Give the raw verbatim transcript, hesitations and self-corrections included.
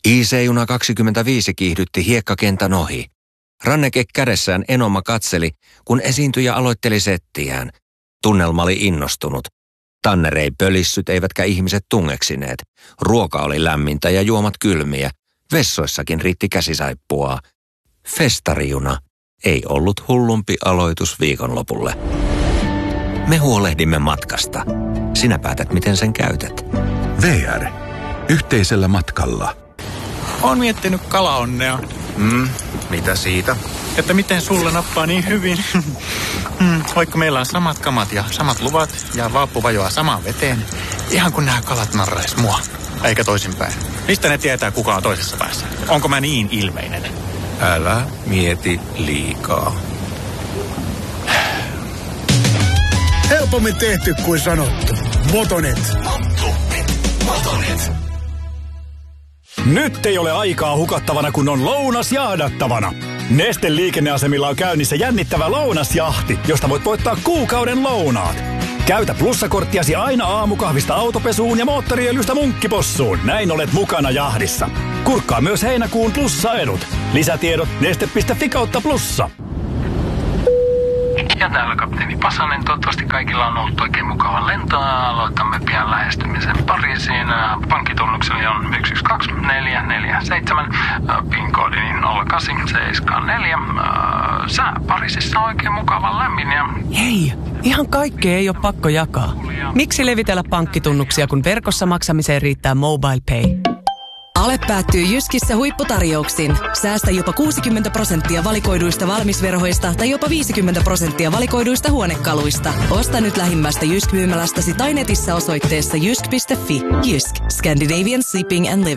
I C-juna kaksikymmentäviisi kiihdytti hiekkakentän ohi. Ranneke kädessään Enoma katseli, kun esiintyjä aloitteli settiään. Tunnelma oli innostunut. Tanner ei pölissyt eivätkä ihmiset tungeksineet. Ruoka oli lämmintä ja juomat kylmiä. Vessoissakin riitti käsisaippua. Festarijuna ei ollut hullumpi aloitus viikonlopulle. Me huolehdimme matkasta. Sinä päätät, miten sen käytät. V R. Yhteisellä matkalla. Oon miettinyt kalaonnea. Mm, mitä siitä? Että miten sulle nappaa niin hyvin. mm, vaikka meillä on samat kamat ja samat luvat ja vaappu vajoaa samaan veteen. Ihan kun nämä kalat narrais mua. Eikä toisinpäin. Mistä ne tietää, kuka on toisessa päässä? Onko mä niin ilmeinen? Älä mieti liikaa. Helpommin tehty kuin sanottu. Motonet. Motonet. Nyt ei ole aikaa hukattavana, kun on lounas jahdattavana. Nesteen liikenneasemilla on käynnissä jännittävä lounasjahti, josta voit voittaa kuukauden lounaat. Käytä plussakorttiasi aina aamukahvista autopesuun ja moottoriöljystä munkkipossuun. Näin olet mukana jahdissa. Kurkkaa myös heinäkuun plussaedut. Lisätiedot neste piste fi kautta plussa. Ja täällä kapteeni Pasanen. Toivottavasti kaikilla on ollut oikein mukava lento. Aloitamme pian lähestymisen Pariisiin. Pankkitunnukseni on yksi yksi kaksi neljä neljä seitsemän. PIN-koodini nolla kahdeksan seitsemän neljä. Sää Pariisissa on oikein mukava lämmin. Ja... Hei, ihan kaikkea ei ole pakko jakaa. Miksi levitellä pankkitunnuksia, kun verkossa maksamiseen riittää Mobile Pay? Ale päättyy Jyskissä huipputarjouksin. Säästä jopa kuusikymmentä prosenttia valikoiduista valmisverhoista tai jopa viisikymmentä prosenttia valikoiduista huonekaluista. Osta nyt lähimmästä Jysk-myymälästäsi tai netissä osoitteessa jysk piste fi. Jysk. Scandinavian Sleeping and Living.